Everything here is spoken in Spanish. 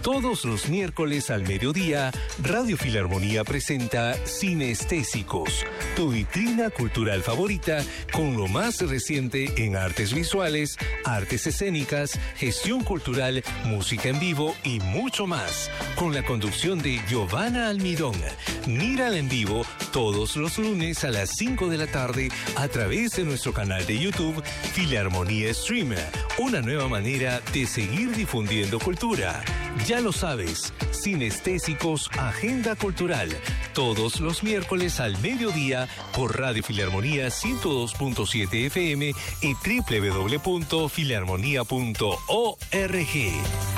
Todos los miércoles al mediodía, Radio Filarmonía presenta Cinestésicos, tu vitrina cultural favorita con lo más reciente en artes visuales, artes escénicas, gestión cultural, música en vivo y mucho más. Con la conducción de Giovanna Almidón. Mírala en vivo todos los lunes a las 5 de la tarde a través de nuestro canal de YouTube Filarmonía Streamer. Una nueva manera de seguir difundiendo cultura. Ya lo sabes, Cinestésicos Agenda Cultural, todos los miércoles al mediodía por Radio Filarmonía 102.7 FM y www.filarmonía.org.